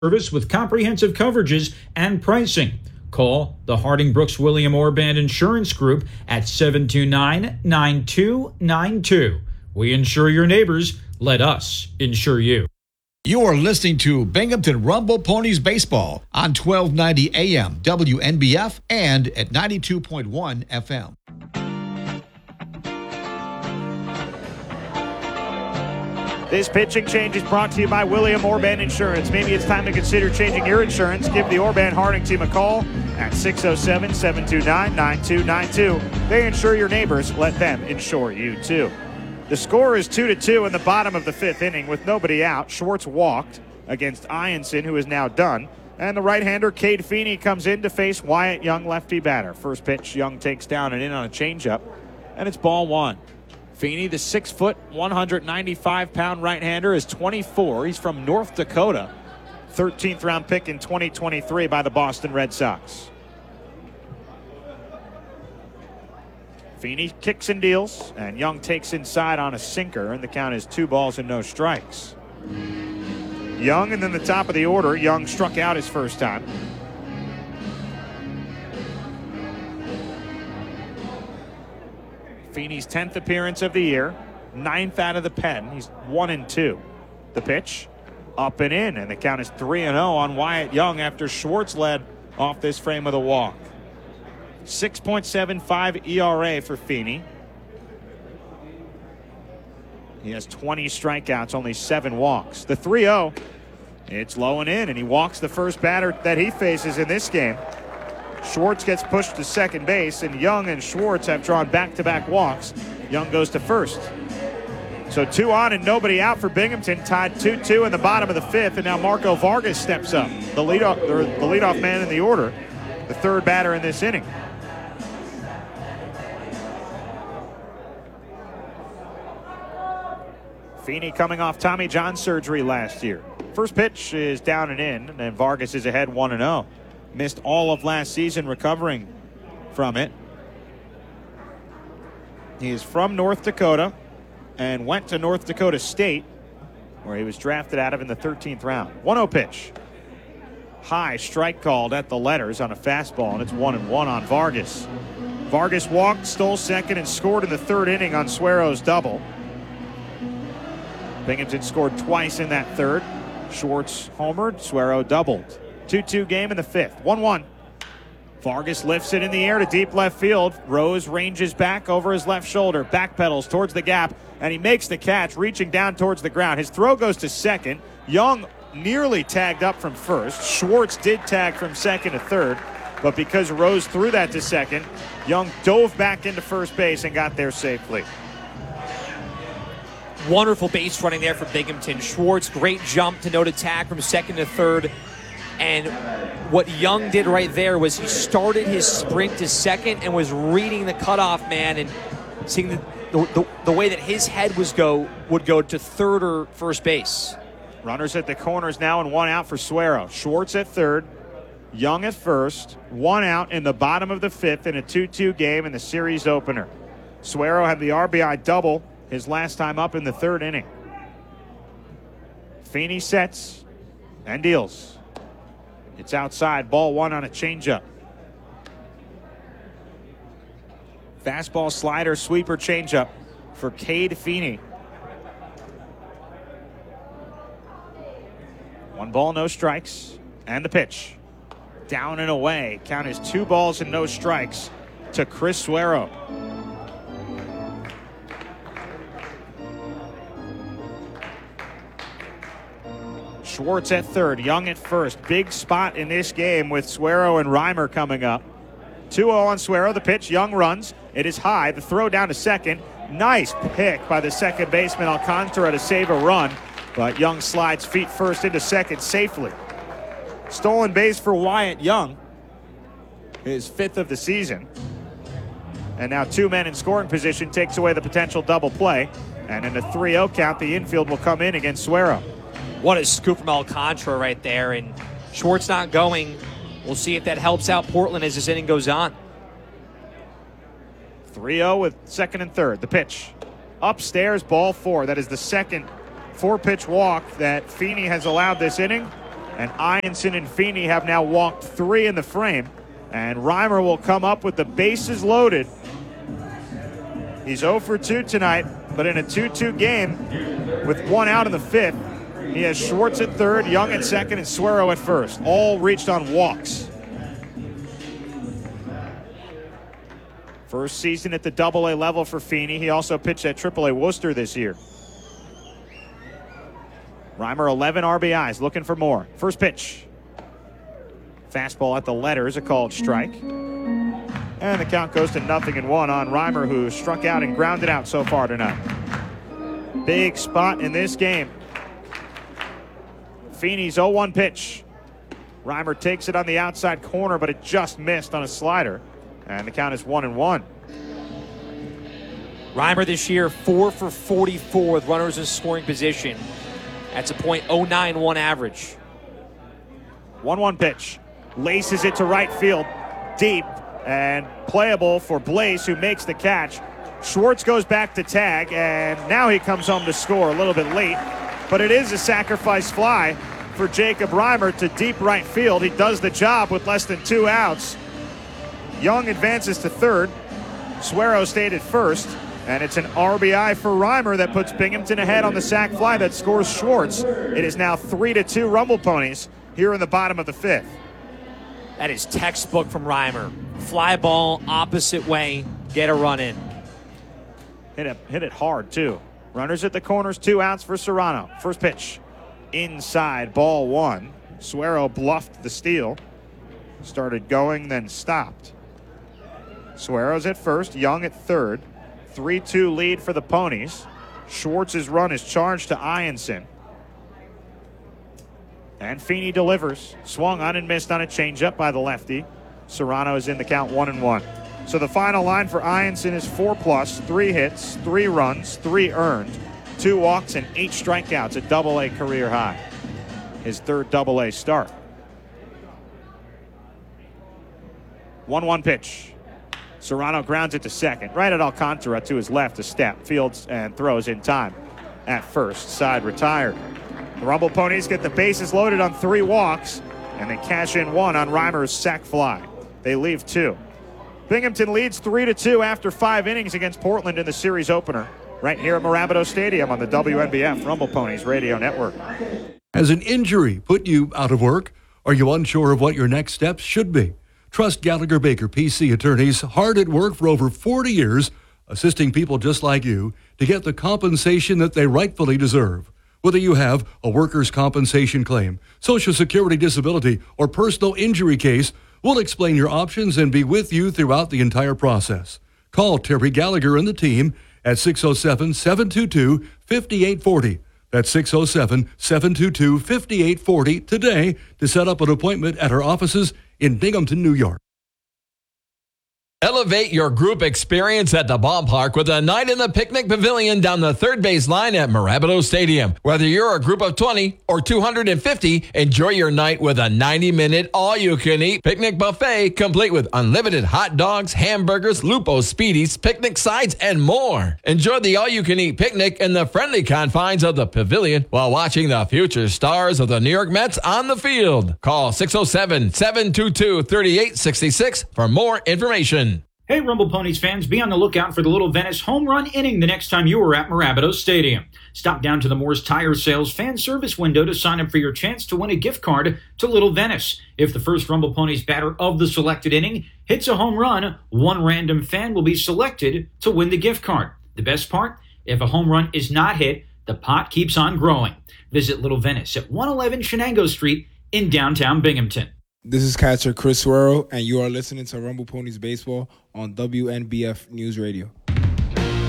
service with comprehensive coverages and pricing. Call the Harding Brooks William Orband Insurance Group at 729-9292. We insure your neighbors. Let us insure you. You are listening to Binghamton Rumble Ponies Baseball on 1290 AM WNBF and at 92.1 FM. This pitching change is brought to you by William Orband Insurance. Maybe it's time to consider changing your insurance. Give the Orband Harding team a call at 607-729-9292. They insure your neighbors. Let them insure you, too. The score is 2-2 in the bottom of the fifth inning with nobody out. Schwartz walked against Ianson, who is now done. And the right-hander, Cade Feeney, comes in to face Wyatt Young, lefty batter. First pitch, Young takes down and in on a changeup, and it's ball one. Feeney, the 6-foot, 195-pound right-hander, is 24. He's from North Dakota. 13th round pick in 2023 by the Boston Red Sox. Feeney kicks and deals, and Young takes inside on a sinker, and the count is 2 balls and no strikes. Young, and then the top of the order. Young struck out his first time. Feeney's 10th appearance of the year, 9th out of the pen. He's 1-2. The pitch, up and in, and the count is 3-0 on Wyatt Young after Schwartz led off this frame of the walk. 6.75 ERA for Feeney. He has 20 strikeouts, only 7 walks. The 3-0, it's low and in, and he walks the first batter that he faces in this game. Schwartz gets pushed to second base, and Young and Schwartz have drawn back-to-back walks. Young goes to first. So 2 on and nobody out for Binghamton, tied 2-2 in the bottom of the fifth, and now Marco Vargas steps up, the leadoff man in the order, the third batter in this inning. Feeney coming off Tommy John surgery last year. First pitch is down and in, and Vargas is ahead 1-0. Missed all of last season recovering from it. He is from North Dakota and went to North Dakota State, where he was drafted out of in the 13th round. 1-0 pitch. High strike called at the letters on a fastball, and it's 1-1 on Vargas. Vargas walked, stole second, and scored in the third inning on Suero's double. Binghamton scored twice in that third. Schwartz homered, Suero doubled. 2-2 game in the fifth. 1-1. Vargas lifts it in the air to deep left field. Rose ranges back over his left shoulder, backpedals towards the gap, and he makes the catch, reaching down towards the ground. His throw goes to second. Young nearly tagged up from first. Schwartz did tag from second to third, but because Rose threw that to second, Young dove back into first base and got there safely. Wonderful base running there for Binghamton. Schwartz, great jump to note attack from second to third. And what Young did right there was he started his sprint to second and was reading the cutoff man and seeing the way that his head would go to third or first base. Runners at the corners now and 1 out for Suero. Schwartz at third, Young at first, 1 out in the bottom of the fifth in a 2-2 game in the series opener. Suero had the RBI double his last time up in the third inning. Feeney sets and deals. It's outside, ball 1 on a changeup. Fastball, slider, sweeper, changeup for Cade Feeney. 1 ball, no strikes, and the pitch. Down and away. Count is 2 balls and no strikes to Chris Suero. Schwartz at third, Young at first. Big spot in this game with Suero and Reimer coming up. 2-0 on Suero. The pitch, Young runs. It is high. The throw down to second. Nice pick by the second baseman Alcantara to save a run, but Young slides feet first into second safely. Stolen base for Wyatt Young, his 5th of the season. And now 2 men in scoring position takes away the potential double play. And in a 3-0 count, the infield will come in against Suero. What a scoop from Alcantara right there. And Schwartz not going. We'll see if that helps out Portland as this inning goes on. 3-0 with second and third. The pitch. Upstairs, ball 4. That is the second 4-pitch walk that Feeney has allowed this inning. And Ianson and Feeney have now walked 3 in the frame. And Reimer will come up with the bases loaded. He's 0 for 2 tonight, but in a 2-2 game with 1 out in the 5th, he has Schwartz at third, Young at second, and Suero at first. All reached on walks. First season at the AA level for Feeney. He also pitched at AAA Worcester this year. Reimer 11 RBIs, looking for more. First pitch. Fastball at the letters, a called strike. And the count goes to 0-1 on Reimer, who struck out and grounded out so far tonight. Big spot in this game. Feeney's 0-1 pitch. Reimer takes it on the outside corner, but it just missed on a slider. And the count is 1-1. Reimer this year, 4 for 44 with runners in scoring position. That's a .091 average. 1-1 pitch. Laces it to right field. Deep and playable for Blaze, who makes the catch. Schwartz goes back to tag, and now he comes home to score a little bit late. But it is a sacrifice fly for Jacob Reimer to deep right field. He does the job with less than 2 outs. Young advances to third. Suero stayed at first. And it's an RBI for Reimer that puts Binghamton ahead on the sac fly that scores Schwartz. It is now 3-2 Rumble Ponies here in the bottom of the 5th. That is textbook from Reimer. Fly ball, opposite way, get a run in. Hit it hard, too. Runners at the corners, 2 outs for Serrano. First pitch. Inside, ball 1. Suero bluffed the steal. Started going, then stopped. Suero's at first, Young at third. 3-2 lead for the Ponies. Schwartz's run is charged to Ianson. And Feeney delivers. Swung on and missed on a changeup by the lefty. Serrano is in the count 1-1. So the final line for Ianson is 4+, 3 hits, 3 runs, 3 earned, 2 walks, and 8 strikeouts, a AA career high. His third AA start. 1-1 pitch. Serrano grounds it to second. Right at Alcantara to his left, a step. Fields and throws in time. At first, side retired. The Rumble Ponies get the bases loaded on 3 walks, and they cash in 1 on Reimer's sac fly. They leave 2. Binghamton leads 3-2 after 5 innings against Portland in the series opener, right here at Mirabito Stadium on the WNBF Rumble Ponies Radio Network. Has an injury put you out of work? Are you unsure of what your next steps should be? Trust Gallagher Baker PC attorneys, hard at work for over 40 years, assisting people just like you to get the compensation that they rightfully deserve. Whether you have a workers' compensation claim, Social Security disability, or personal injury case, we'll explain your options and be with you throughout the entire process. Call Terry Gallagher and the team at 607-722-5840. That's 607-722-5840 today to set up an appointment at our offices in Binghamton, New York. Elevate your group experience at the ballpark with a night in the picnic pavilion down the third base line at Mirabito Stadium. Whether you're a group of 20 or 250, enjoy your night with a 90-minute all-you-can-eat picnic buffet complete with unlimited hot dogs, hamburgers, Lupo Speedies, picnic sides, and more. Enjoy the all-you-can-eat picnic in the friendly confines of the pavilion while watching the future stars of the New York Mets on the field. Call 607-722-3866 for more information. Hey, Rumble Ponies fans, be on the lookout for the Little Venice home run inning the next time you are at Mirabito Stadium. Stop down to the Moore's Tire Sales fan service window to sign up for your chance to win a gift card to Little Venice. If the first Rumble Ponies batter of the selected inning hits a home run, one random fan will be selected to win the gift card. The best part? If a home run is not hit, the pot keeps on growing. Visit Little Venice at 111 Shenango Street in downtown Binghamton. This is catcher Chris Suero, and you are listening to Rumble Ponies Baseball on WNBF News Radio.